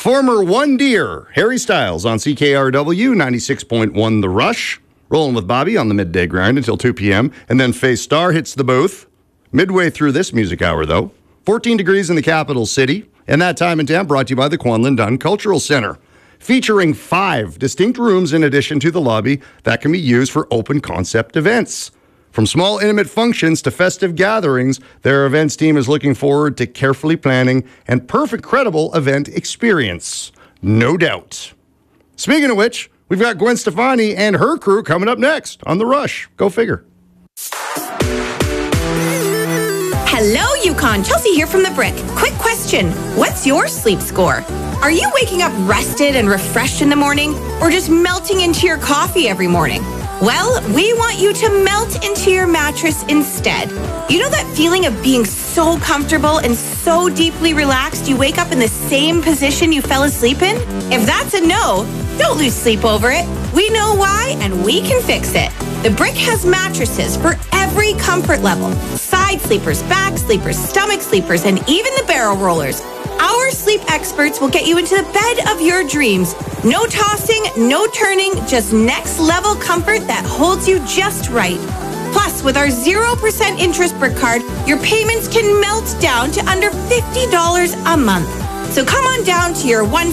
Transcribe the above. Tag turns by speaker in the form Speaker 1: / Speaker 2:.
Speaker 1: Former One Deer, Harry Styles on CKRW 96.1 The Rush. Rolling with Bobby on the midday grind until 2 p.m. And then Faye Star hits the booth. Midway through this music hour, though. 14 degrees in the capital city. And that time and temp brought to you by the Quanlin Dunn Cultural Center. Featuring 5 distinct rooms in addition to the lobby that can be used for open concept events. From small intimate functions to festive gatherings, their events team is looking forward to carefully planning and perfect credible event experience. No doubt. Speaking of which, we've got Gwen Stefani and her crew coming up next on The Rush. Go figure.
Speaker 2: Hello, Yukon. Chelsea here from The Brick. Quick question. What's your sleep score? Are you waking up rested and refreshed in the morning or just melting into your coffee every morning? Well, we want you to melt into your mattress instead. You know that feeling of being so comfortable and so deeply relaxed you wake up in the same position you fell asleep in? If that's a no, don't lose sleep over it. We know why and we can fix it. The Brick has mattresses for every comfort level. Side sleepers, back sleepers, stomach sleepers, and even the barrel rollers. Our sleep experts will get you into the bed of your dreams. No tossing, no turning, just next level comfort that holds you just right. Plus, with our 0% interest Brick card, your payments can melt down to under $50 a month. So come on down to your